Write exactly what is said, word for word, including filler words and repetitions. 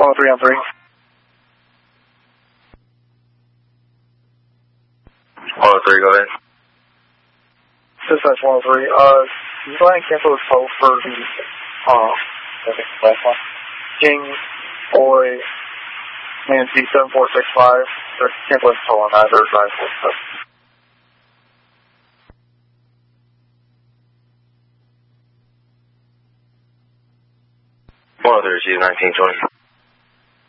one oh three on three. one oh three, go ahead. Dispatch one oh three, uh, can you go ahead and cancel this toll for the, uh, last one? King, Boy, Nancy seven four six five. They're canceling toll on that, they're nine four seven. one oh three, receive nineteen twenty.